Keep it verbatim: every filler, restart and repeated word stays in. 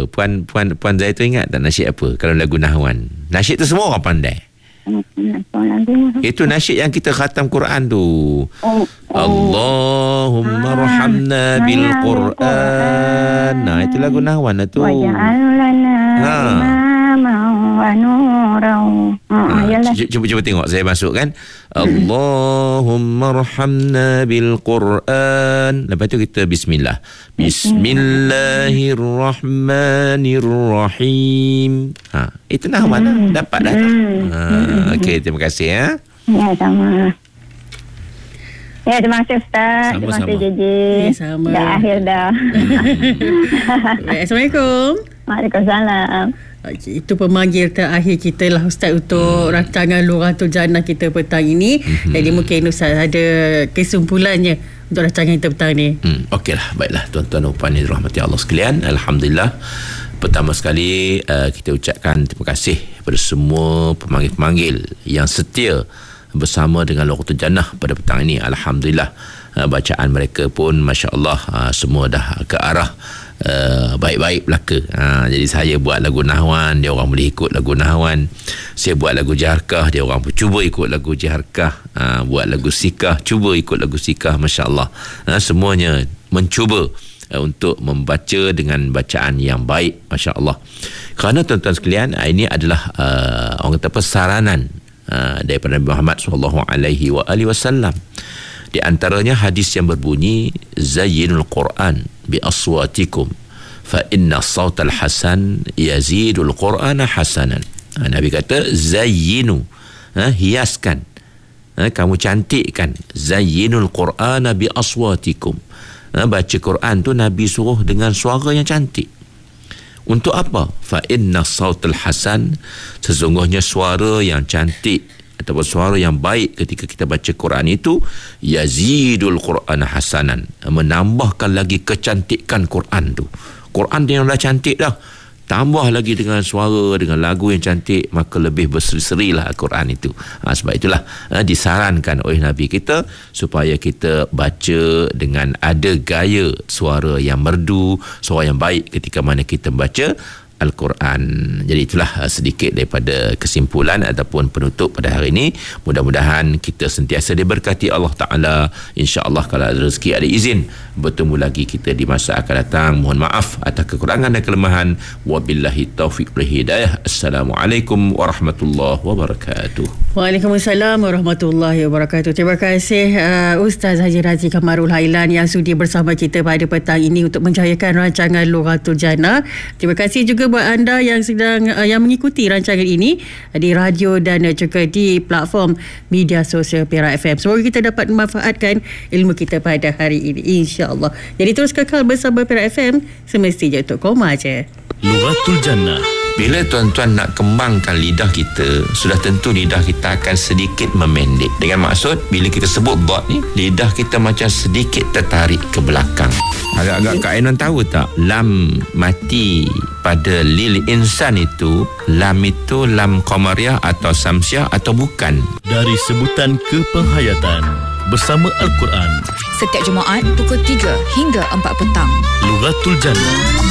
apa? Puan Puan Puan Zaitun ingat tak nasyid apa? Kalau lagu Nahwan. Nasyid tu semua orang pandai. Itu nasyid yang kita khatam Quran tu. Oh, oh. Allahumma ah, rahamna bil Quran. Nah, itu lagu Nahwan lah tu. Ha. Ha, cuba cuba tengok saya masuk kan. Allahumma rahamna bil Quran. Lepas tu kita bismillah. Bismillahirrahmanirrahim. Ha, itu Nahwan lah. Dapat dah tu. Ha, okey, terima kasih ya. Ya, sama. Ya, terima kasih Ustaz. Sama-sama. Terima kasih J J. Ya, sama. Dah akhir dah. Assalamualaikum. Waalaikumsalam. Okay, itu pemanggil terakhir kita lah Ustaz untuk hmm. rancangan Lughatul Jannah kita petang ini. Hmm. Jadi mungkin Ustaz ada kesimpulannya untuk rancangan kita petang ni. Hmm. Okeylah, baiklah tuan-tuan dan puan yang dirahmati Allah sekalian. Alhamdulillah. Pertama sekali uh, kita ucapkan terima kasih kepada semua pemanggil-pemanggil yang setia bersama dengan Lughatul Jannah pada petang ini. Alhamdulillah, uh, bacaan mereka pun masya-Allah uh, semua dah ke arah Uh, baik-baik belaka. Ha, jadi saya buat lagu Nahwan, dia orang boleh ikut lagu Nahwan. Saya buat lagu Jaharkah, dia orang pun cuba ikut lagu Jaharkah. Ha, buat lagu Sikah, cuba ikut lagu Sikah. Masya-Allah. Ha, semuanya mencuba uh, untuk membaca dengan bacaan yang baik. Masya-Allah. Kerana tuan-tuan sekalian, ini adalah uh, orang kata persaranan uh, daripada Nabi Muhammad sallallahu alaihi wasallam. Di antaranya hadis yang berbunyi zayyinul Quran bi aswatikum fa inna as-sautal hasan yazidul Qur'ana hasanan. Ha, Nabi kata zayyinu, ha, hiaskan, ha, kamu cantikkan, zayyinul Qur'ana bi aswatikum. Ha, baca Quran tu Nabi suruh dengan suara yang cantik. Untuk apa? Fa inna as-sautal hasan, sesungguhnya suara yang cantik ataupun suara yang baik ketika kita baca Quran itu yazidul Qur'an hasanan, menambahkan lagi kecantikan Quran tu. Quran dia yang dah cantik dah, tambah lagi dengan suara, dengan lagu yang cantik, maka lebih berseri-seri lah Quran itu. Ha, sebab itulah ha, disarankan oleh Nabi kita supaya kita baca dengan ada gaya suara yang merdu, suara yang baik ketika mana kita baca Al-Quran. Jadi itulah sedikit daripada kesimpulan ataupun penutup pada hari ini. Mudah-mudahan kita sentiasa diberkati Allah Ta'ala. InsyaAllah kalau ada rezeki, ada izin, bertemu lagi kita di masa akan datang. Mohon maaf atas kekurangan dan kelemahan. Wabillahi taufiq wal hidayah. Assalamualaikum warahmatullahi wabarakatuh. Waalaikumsalam warahmatullahi wabarakatuh. Terima kasih uh, Ustaz Haji Razi Kamarul Hailan yang sudi bersama kita pada petang ini untuk menjayakan rancangan Lughatul Jannah. Terima kasih juga buat anda yang sedang uh, yang mengikuti rancangan ini di radio dan uh, juga di platform media sosial Perak F M. Semoga kita dapat memanfaatkan ilmu kita pada hari ini, insya-Allah. Jadi terus kekal bersama Perak F M semestinya untuk koma je. Lughatul Jannah. Bila tuan-tuan nak kembangkan lidah kita, sudah tentu lidah kita akan sedikit memendek. Dengan maksud, bila kita sebut dot ni, lidah kita macam sedikit tertarik ke belakang. Agak-agak Kak Ainon tahu tak, lam mati pada lil insan itu, lam itu lam qamariyah atau samsiah atau bukan? Dari sebutan kepenghayatan bersama Al-Quran. Setiap Jumaat pukul tiga hingga empat petang. Lughatul Jannah.